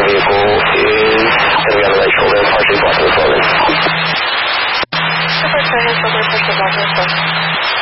vehicle is going to be on the right shoulder, partially blocking the shoulder. Super Charlie, shoulder, partially blocking the shoulder.